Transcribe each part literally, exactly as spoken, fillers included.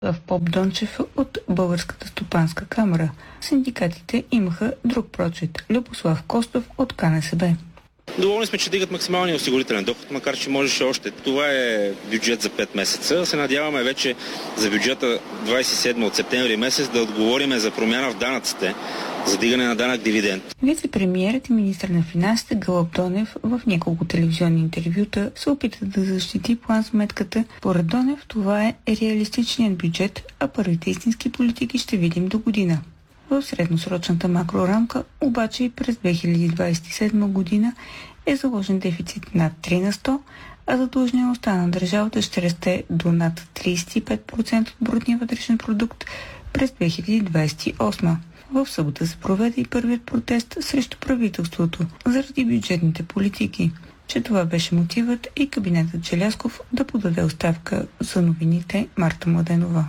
В Поп Дончев от Българската стопанска камара. Синдикатите имаха друг прочит. Любослав Костов от К Н С Б. Доволни сме, че дигат максималния осигурителен доход, макар че можеше още. Това е бюджет за пет месеца. Се надяваме вече за бюджета двадесет и седми от септември месец да отговориме за промяна в данъците, за дигане на данък дивиденд. Вице-премиерът и министър на финансите Гълъб Донев в няколко телевизионни интервюта се опита да защити план-сметката. Поред Донев това е реалистичният бюджет, а първите истински политики ще видим до година. В средносрочната макрорамка обаче и през две хиляди двадесет и седма година е заложен дефицит над три на сто, а задлъжнялостта на държавата ще расте до над тридесет и пет процента от брутния вътрешен продукт през две хиляди двадесет и осма. В събота се проведе и първият протест срещу правителството заради бюджетните политики, че това беше мотивът и кабинетът Желязков да подаде оставка. За новините Марта Младенова.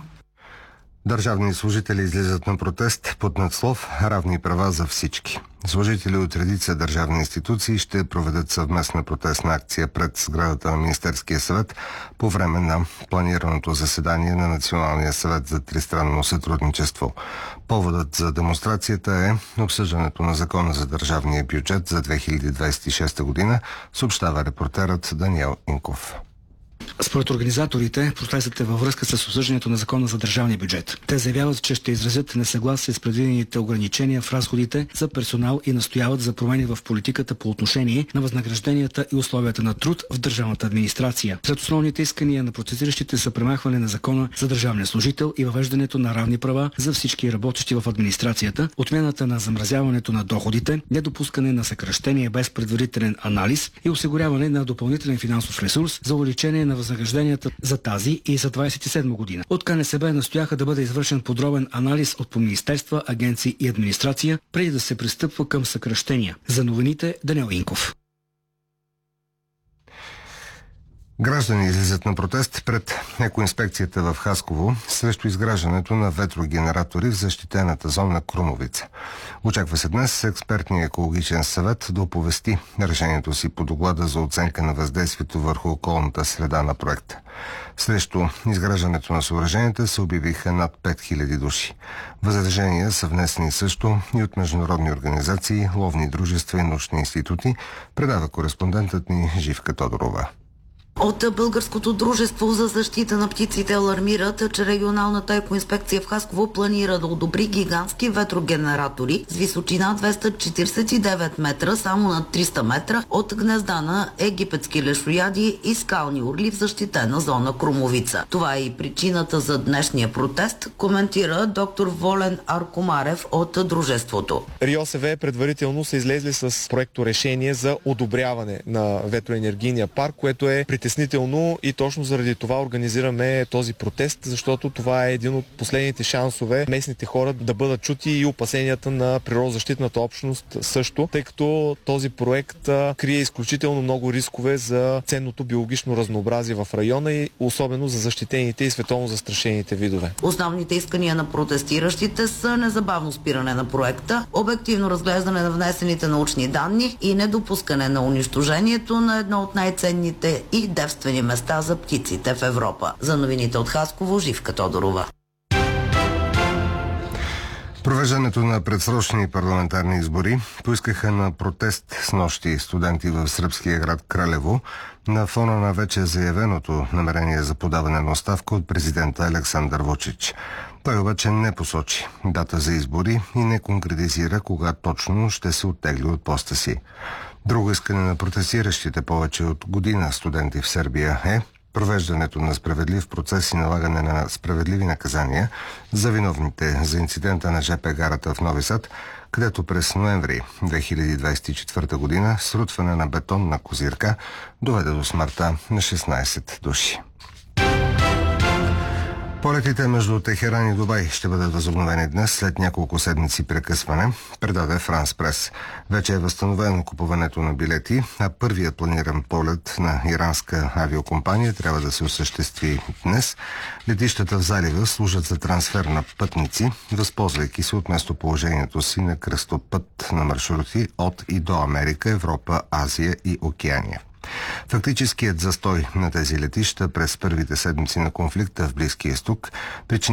Държавни служители излизат на протест под надслов «Равни права за всички». Служители от редица държавни институции ще проведат съвместна протестна акция пред сградата на Министерския съвет по време на планираното заседание на Националния съвет за тристранно сътрудничество. Поводът за демонстрацията е обсъждането на закона за държавния бюджет за две хиляди двадесет и шеста година, съобщава репортерът Даниел Инков. Според организаторите, протестът е във връзка с обсъждането на закона за държавния бюджет. Те заявяват, че ще изразят несъгласие с предвидените ограничения в разходите за персонал и настояват за промени в политиката по отношение на възнагражденията и условията на труд в държавната администрация. Сред основните искания на протестиращите са премахване на закона за държавния служител и въвеждането на равни права за всички работещи в администрацията, отмяната на замразяването на доходите, недопускане на съкращение без предварителен анализ и осигуряване на допълнителен финансов ресурс за увеличение на възнагражденията за тази и за двадесет и седма година. От К Н С Б настояха да бъде извършен подробен анализ от по министерства, агенции и администрация, преди да се пристъпва към съкращения. За новините Даниел Инков. Граждани излизат на протест пред екоинспекцията в Хасково срещу изграждането на ветрогенератори в защитената зона Крумовица. Очаква се днес експертния екологичен съвет да оповести решението си по доклада за оценка на въздействието върху околната среда на проекта. Срещу изграждането на съоръженията се обявиха над пет хиляди души. Възражения са внесени също и от международни организации, ловни дружества и научни институти, предава кореспондентът ни Живка Тодорова. От Българското дружество за защита на птиците алармират, че регионалната екоинспекция в Хасково планира да одобри гигантски ветрогенератори с височина двеста четиридесет и девет метра, само на триста метра от гнезда на египетски лешояди и скални орли в защитена зона Крумовица. Това е и причината за днешния протест, коментира доктор Волен Аркомарев от дружеството. РИОСВ предварително са излезли с проекто решение за одобряване на ветроенергийния парк, което е притеснително и точно заради това организираме този протест, защото това е един от последните шансове местните хора да бъдат чути и опасенията на природозащитната общност също, тъй като този проект а, крие изключително много рискове за ценното биологично разнообразие в района и особено за защитените и световно застрашените видове. Основните искания на протестиращите са незабавно спиране на проекта, обективно разглеждане на внесените научни данни и недопускане на унищожението на едно от най-ценните и девствени места за птиците в Европа. За новините от Хасково, Живка Тодорова. Провеждането на предсрочни парламентарни избори поискаха на протест с нощи студенти в сръбския град Кралево на фона на вече заявеното намерение за подаване на оставка от президента Александър Вучич. Той обаче не посочи дата за избори и не конкретизира кога точно ще се оттегли от поста си. Друго искане на протестиращите повече от година студенти в Сърбия е провеждането на справедлив процес и налагане на справедливи наказания за виновните за инцидента на жп гарата в Нови Сад, където през ноември две хиляди двадесет и четвърта година срутване на бетонна козирка доведе до смъртта на шестнадесет души. Полетите между Техеран и Дубай ще бъдат възобновени днес след няколко седмици прекъсване, предаде Франс Прес. Вече е възстановено купуването на билети, а първият планиран полет на иранска авиокомпания трябва да се осъществи днес. Летищата в залива служат за трансфер на пътници, възползвайки се от местоположението си на кръстопът на маршрути от и до Америка, Европа, Азия и Океания. Фактическият застой на тези летища през първите седмици на конфликта в Близкия изток причини